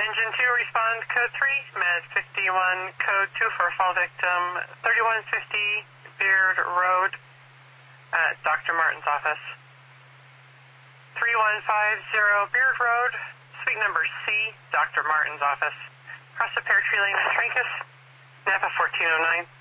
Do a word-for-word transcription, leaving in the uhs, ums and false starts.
Engine two, respond code three, Med fifty-one, code two for fall victim, thirty-one fifty Beard Road at Doctor Martin's office. three one five zero Beard Road, suite number C, Doctor Martin's office. Cross the pear tree lane at Trancas, Napa fourteen oh nine.